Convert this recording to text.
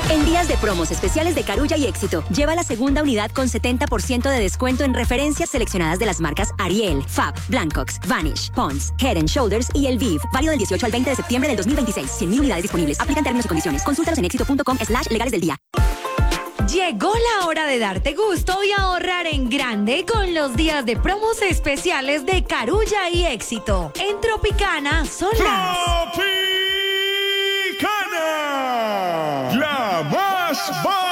En días de promos especiales de Carulla y Éxito, lleva la segunda unidad con 70% de descuento en referencias seleccionadas de las marcas Ariel, Fab, Blancox, Vanish, Pond's, Head & Shoulders y El Viv. Válido del 18 al 20 de septiembre del 2026. 100.000 unidades disponibles. Aplican términos y condiciones. Consúltalos en éxito.com/legales del día. Llegó la hora de darte gusto y ahorrar en grande con los días de promos especiales de Carulla y Éxito. En Tropicana son las... ¡Tropicana! ¡La más